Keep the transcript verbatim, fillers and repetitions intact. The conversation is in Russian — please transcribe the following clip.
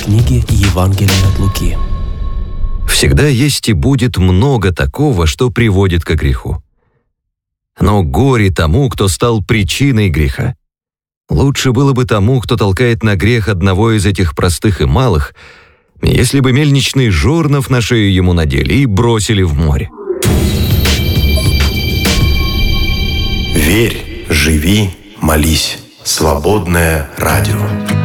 книги Евангелия от Луки. Всегда есть и будет много такого, что приводит ко греху. Но горе тому, кто стал причиной греха. Лучше было бы тому, кто толкает на грех одного из этих простых и малых, если бы мельничный жорнов на шею ему надели и бросили в море. Верь, живи, молись. Свободное радио.